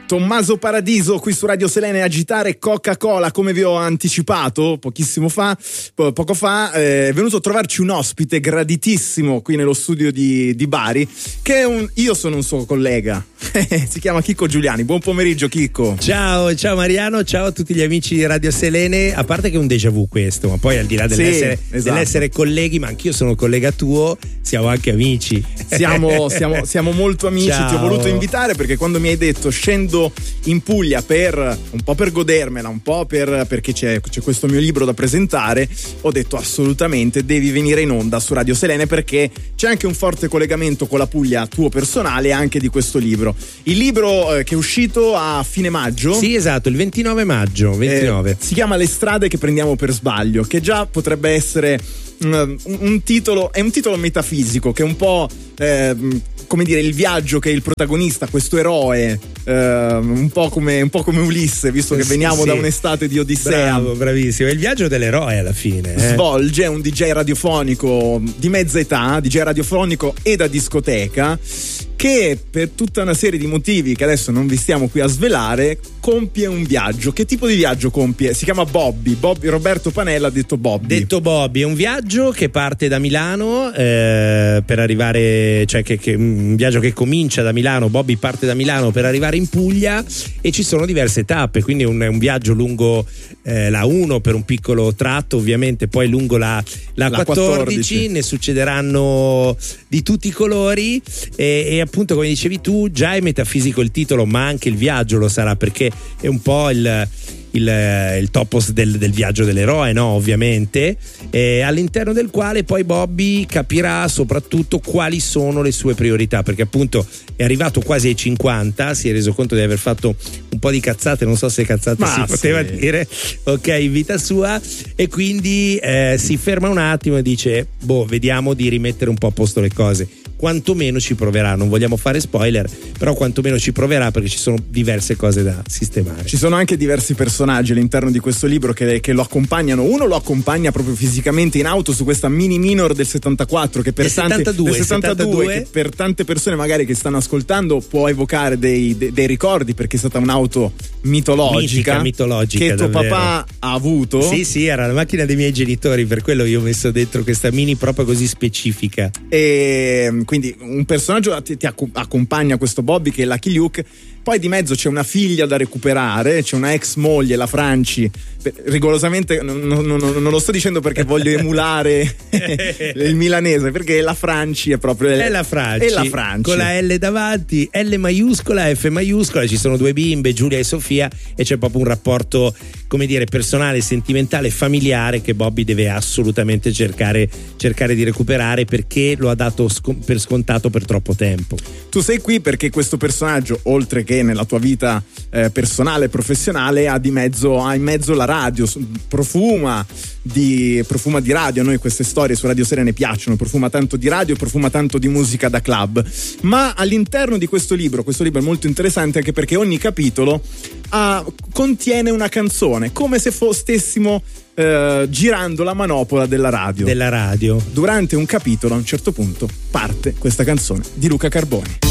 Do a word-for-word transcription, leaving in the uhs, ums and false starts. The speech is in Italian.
Tommaso Paradiso qui su Radio Selene, agitare Coca-Cola, come vi ho anticipato pochissimo fa, po- poco fa, eh, è venuto a trovarci un ospite graditissimo qui nello studio di, di Bari, che è un, io sono un suo collega, si chiama Chicco Giuliani. Buon pomeriggio Chicco. Ciao, ciao Mariano, ciao a tutti gli amici di Radio Selene, a parte che è un déjà vu questo, ma poi al di là dell'essere, sì, esatto. dell'essere colleghi, ma anch'io sono collega tuo, siamo anche amici. Siamo, siamo, siamo molto amici, Ciao. Ti ho voluto invitare perché quando mi hai detto scendo in Puglia per un po' per godermela, un po' per, perché c'è, c'è questo mio libro da presentare, ho detto assolutamente devi venire in onda su Radio Selene, perché c'è anche un forte collegamento con la Puglia tuo personale e anche di questo libro. Il libro eh, che è uscito a fine maggio. Sì, esatto, il ventinove maggio, ventinove. Eh, si chiama Le strade che prendiamo per sbaglio, che già potrebbe essere un, un titolo, è un titolo metafisico che è un po' eh, come dire il viaggio che il protagonista, questo eroe, eh, un po' come un po' come Ulisse, visto che veniamo sì. da un'estate di Odissea. Bravo, bravissimo, è il viaggio dell'eroe alla fine. Eh? Svolge, è un D J radiofonico di mezza età, D J radiofonico e da discoteca, che per tutta una serie di motivi che adesso non vi stiamo qui a svelare compie un viaggio. Che tipo di viaggio compie? Si chiama Bobby, Bobby Roberto Panella, detto Bobby. Detto Bobby, è un viaggio che parte da Milano eh, per arrivare, cioè che, che un viaggio che comincia da Milano. Bobby parte da Milano per arrivare in Puglia e ci sono diverse tappe, quindi è un, un viaggio lungo eh, la uno per un piccolo tratto, ovviamente poi lungo la, la, la quattordici, quattordici ne succederanno di tutti i colori e, e appunto come dicevi tu già è metafisico il titolo, ma anche il viaggio lo sarà, perché è un po' il Il, il topos del, del viaggio dell'eroe, no? Ovviamente, eh, all'interno del quale poi Bobby capirà soprattutto quali sono le sue priorità, perché appunto è arrivato quasi ai cinquanta, si è reso conto di aver fatto un po' di cazzate, non so se cazzate Ma si sì. poteva dire, ok, in vita sua, e quindi eh, si ferma un attimo e dice boh, vediamo di rimettere un po' a posto le cose. Quantomeno ci proverà, non vogliamo fare spoiler, però quantomeno ci proverà, perché ci sono diverse cose da sistemare. Ci sono anche diversi personaggi all'interno di questo libro che, che lo accompagnano. Uno lo accompagna proprio fisicamente in auto su questa mini minor del settantaquattro, che per del tanti, settantadue, del settantadue, settantadue. Che per tante persone magari che stanno ascoltando può evocare dei, dei, dei ricordi, perché è stata un'auto mitologica, Mitica, mitologica che tuo davvero. papà ha avuto. Sì, sì, era la macchina dei miei genitori, per quello io ho messo dentro questa mini proprio così specifica. E quindi un personaggio ti, ti accompagna, questo Bobby, che è Lucky Luke. Poi di mezzo c'è una figlia da recuperare, c'è una ex moglie, la Franci. Rigorosamente non, non, non, non lo sto dicendo perché voglio emulare il milanese, perché la Franci è proprio è la Franci, è la Franci con la L davanti, L maiuscola, F maiuscola. Ci sono due bimbe, Giulia e Sofia, e c'è proprio un rapporto, come dire, personale, sentimentale, familiare che Bobby deve assolutamente cercare, cercare di recuperare, perché lo ha dato sc- per scontato per troppo tempo. Tu sei qui perché questo personaggio, oltre che nella tua vita eh, personale e professionale, ha di mezzo ha in mezzo la radio, profuma di profuma di radio. A noi queste storie su Radio Selene piacciono, profuma tanto di radio, profuma tanto di musica da club. Ma all'interno di questo libro, questo libro è molto interessante anche perché ogni capitolo ha, contiene una canzone, come se fo- stessimo eh, girando la manopola della radio. Della radio. Durante un capitolo, a un certo punto, parte questa canzone di Luca Carboni.